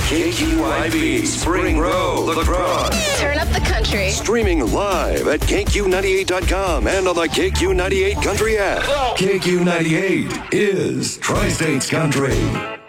KQYB, Spring Row, La Crosse. Turn up the country. Streaming live at KQ98.com and on the KQ98 Country app. KQ98 is Tri-States Country.